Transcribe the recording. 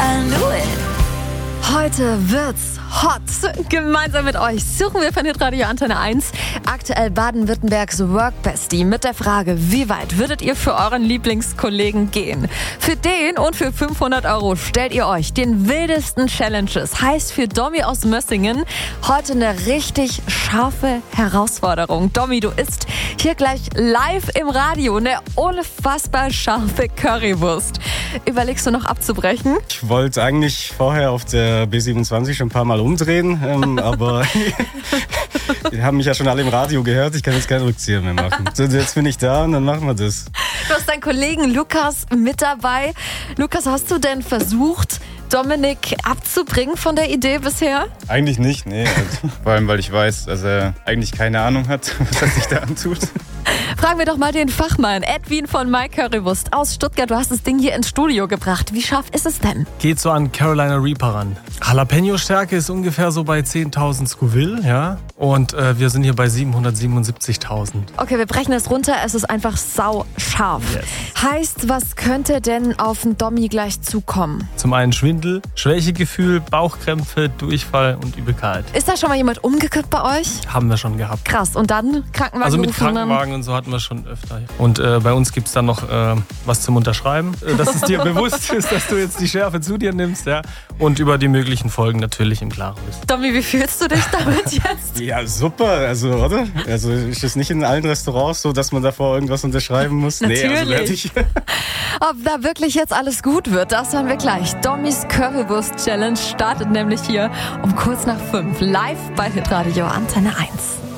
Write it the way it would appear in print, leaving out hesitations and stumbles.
I knew it. Heute wird's hot. Gemeinsam mit euch suchen wir von Hitradio Antenne 1 aktuell Baden-Württembergs Workbestie mit der Frage, wie weit würdet ihr für euren Lieblingskollegen gehen? Für den und für 500 € stellt ihr euch den wildesten Challenges. Heißt für Domi aus Mössingen heute eine richtig scharfe Herausforderung. Domi, du isst hier gleich live im Radio eine unfassbar scharfe Currywurst. Überlegst du noch abzubrechen? Ich wollte eigentlich vorher auf der B27 schon ein paar Mal umdrehen, aber die haben mich ja schon alle im Radio gehört. Ich kann jetzt keinen Rückzieher mehr machen. So, jetzt bin ich da und dann machen wir das. Du hast deinen Kollegen Lukas mit dabei. Lukas, hast du denn versucht, Dominik abzubringen von der Idee bisher? Eigentlich nicht, nee. Also, vor allem, weil ich weiß, dass er eigentlich keine Ahnung hat, was er sich da antut. Fragen wir doch mal den Fachmann, Edwin von My Currywurst aus Stuttgart. Du hast das Ding hier ins Studio gebracht. Wie scharf ist es denn? Geht so an Carolina Reaper ran. Jalapeno-Stärke ist ungefähr so bei 10.000 Scoville, ja. Und wir sind hier bei 777.000. Okay, wir brechen es runter. Es ist einfach sau scharf. Yes. Heißt, was könnte denn auf den Dommi gleich zukommen? Zum einen Schwindel, Schwächegefühl, Bauchkrämpfe, Durchfall und Übelkeit. Ist da schon mal jemand umgekippt bei euch? Haben wir schon gehabt. Krass. Und dann Krankenwagen Also mit gerufen und dann- Krankenwagen und so hatten wir schon öfter. Und bei uns gibt es dann noch was zum Unterschreiben, dass es dir bewusst ist, dass du jetzt die Schärfe zu dir nimmst, ja. Und über die möglichen Folgen natürlich im Klaren bist. Dommi, wie fühlst du dich damit jetzt? Ja, super, also, oder? Also ist es nicht in allen Restaurants so, dass man davor irgendwas unterschreiben muss? Nee, also Natürlich. Ob da wirklich jetzt alles gut wird, das hören wir gleich. Dommys Currywurst Challenge startet nämlich hier um kurz nach 5 live bei Hitradio Antenne 1.